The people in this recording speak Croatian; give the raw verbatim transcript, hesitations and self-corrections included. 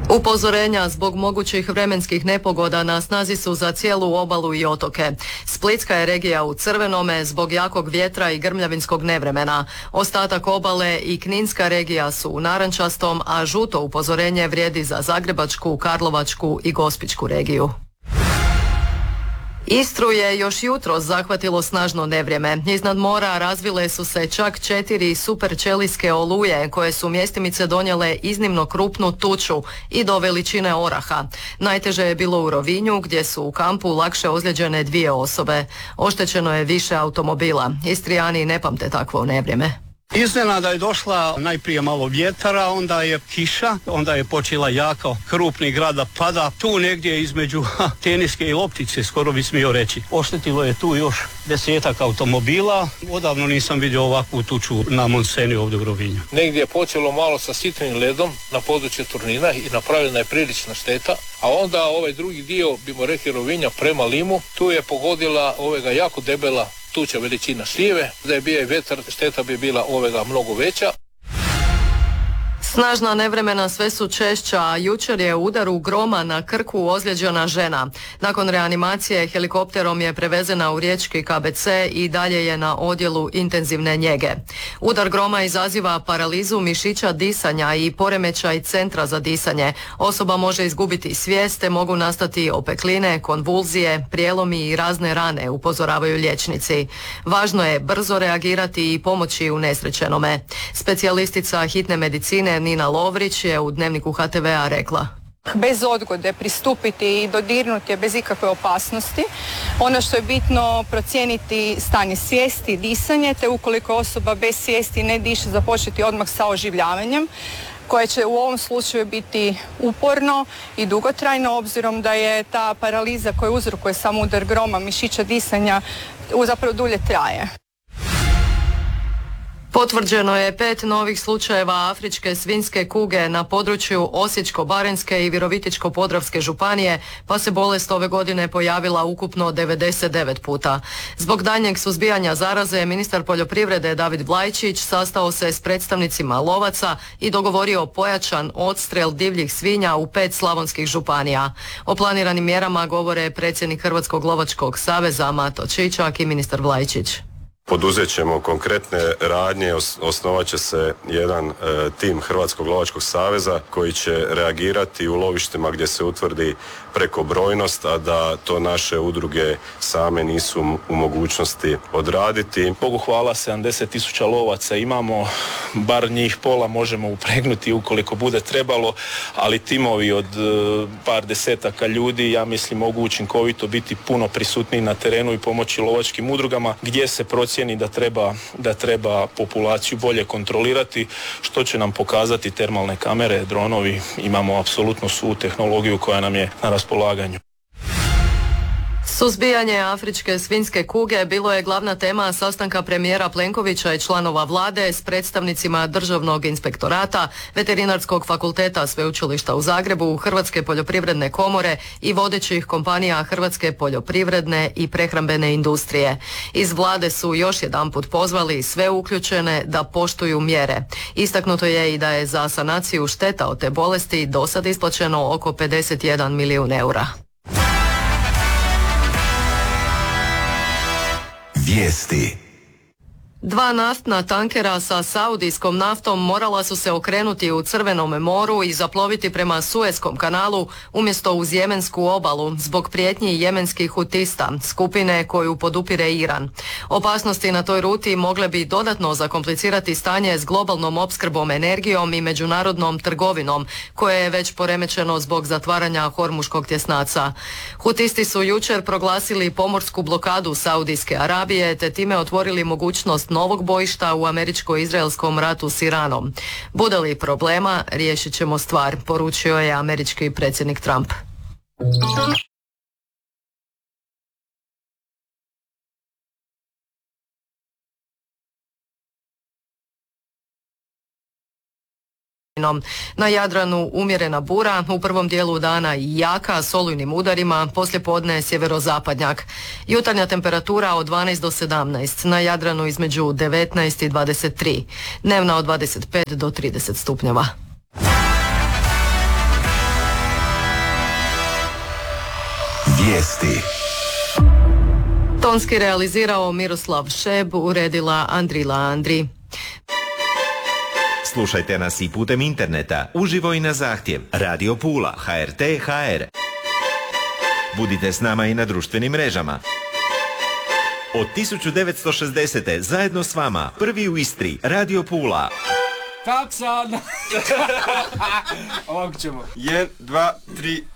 Upozorenja zbog mogućih vremenskih nepogoda na snazi su za cijelu obalu i otoke. Splitska je regija u crvenome zbog jakog vjetra i grmljavinskog nevremena. Ostatak obale i Kninska regija su u narančastom, a žuto upozorenje vrijedi za Zagrebačku, Karlovačku i Gospićku regiju. Istru je još jutros zahvatilo snažno nevrijeme. Iznad mora razvile su se čak četiri superčelijske oluje koje su mjestimice donijele iznimno krupnu tuču i do veličine oraha. Najteže je bilo u Rovinju gdje su u kampu lakše ozlijeđene dvije osobe. Oštećeno je više automobila. Istrijani ne pamte takvo nevrijeme. Iznenada je došla najprije malo vjetara, onda je kiša, onda je počela jako krupni grad da pada. Tu negdje između ha, teniske i loptice, skoro bi smio reći. Oštetilo je tu još desetak automobila. Odavno nisam vidio ovakvu tuču na Monseni ovdje u Rovinju. Negdje je počelo malo sa sitnim ledom na području Turnina i napravljena je prilična šteta. A onda ovaj drugi dio, bimo rekli Rovinja prema Limu, tu je pogodila ovega jako debela tuča veličina šljive, da je bio i vetar, šteta bi bila ovega mnogo veća. Snažna nevremena sve su češća, a jučer je u udaru groma na Krku ozlijeđena žena. Nakon reanimacije helikopterom je prevezena u riječki K B C i dalje je na odjelu intenzivne njege. Udar groma izaziva paralizu mišića disanja i poremećaj centra za disanje. Osoba može izgubiti svijest, te mogu nastati opekline, konvulzije, prijelomi i razne rane, upozoravaju liječnici. Važno je brzo reagirati i pomoći unesrećenome. Specijalistica hitne medicine Nina Lovrić je u Dnevniku H T V-a rekla: bez odgode pristupiti i dodirnuti je bez ikakve opasnosti. Ono što je bitno, procijeniti stanje svijesti, disanje, te ukoliko osoba bez svijesti ne diše, započeti odmah sa oživljavanjem, koje će u ovom slučaju biti uporno i dugotrajno, obzirom da je ta paraliza koja uzrokuje sam udar groma mišića disanja zapravo dulje traje. Potvrđeno je pet novih slučajeva afričke svinjske kuge na području Osječko-baranjske i Virovitičko-podravske županije, pa se bolest ove godine pojavila ukupno devedeset devet puta. Zbog daljnjeg suzbijanja zaraze, ministar poljoprivrede David Vlajčić sastao se s predstavnicima lovaca i dogovorio pojačan odstrel divljih svinja u pet slavonskih županija. O planiranim mjerama govore predsjednik Hrvatskog lovačkog saveza Mato Čičak i ministar Vlajčić. Poduzet ćemo konkretne radnje, osnovat će se jedan e, tim Hrvatskog lovačkog saveza koji će reagirati u lovištima gdje se utvrdi prekobrojnost, a da to naše udruge same nisu u mogućnosti odraditi. Bogu hvala, sedamdeset tisuća lovaca imamo, bar njih pola možemo upregnuti ukoliko bude trebalo, ali timovi od e, par desetaka ljudi, ja mislim, mogu učinkovito biti puno prisutniji na terenu i pomoći lovačkim udrugama gdje se procjenjuje da treba, da treba populaciju bolje kontrolirati, što će nam pokazati termalne kamere, dronovi. Imamo apsolutno svu tehnologiju koja nam je na raspolaganju. Suzbijanje afričke svinjske kuge bilo je glavna tema sastanka premijera Plenkovića i članova vlade s predstavnicima Državnog inspektorata, Veterinarskog fakulteta Sveučilišta u Zagrebu, Hrvatske poljoprivredne komore i vodećih kompanija Hrvatske poljoprivredne i prehrambene industrije. Iz vlade su još jedanput pozvali sve uključene da poštuju mjere. Istaknuto je i da je za sanaciju šteta od te bolesti do sad isplaćeno oko pedeset jedan milijun eura. Vijesti. Dva naftna tankera sa saudijskom naftom morala su se okrenuti u Crvenom moru i zaploviti prema Suezkom kanalu umjesto uz jemensku obalu zbog prijetnji jemenskih hutista, skupine koju podupire Iran. Opasnosti na toj ruti mogle bi dodatno zakomplicirati stanje s globalnom opskrbom energijom i međunarodnom trgovinom, koje je već poremećeno zbog zatvaranja Hormuškog tjesnaca. Hutisti su jučer proglasili pomorsku blokadu Saudijske Arabije te time otvorili mogućnost novog bojišta u američko-izraelskom ratu s Iranom. Bude li problema, riješit ćemo stvar, poručio je američki predsjednik Trump. Na Jadranu umjerena bura, u prvom dijelu dana jaka s olujnim udarima, poslijepodne sjeverozapadnjak. Jutarnja temperatura od dvanaest do sedamnaest, na Jadranu između devetnaest i dvadeset tri, dnevna od dvadeset pet do trideset stupnjeva. Vijesti. Tonski realizirao Miroslav Šeb, uredila Andrila Andri. Slušajte nas i putem interneta, uživo i na zahtjev. Radio Pula, ha er te tačka ha er. Budite s nama i na društvenim mrežama. Od tisuću devetsto šezdesete zajedno s vama, prvi u Istri, Radio Pula. Kak sad? Ovako ćemo. Jedan, dva, tri...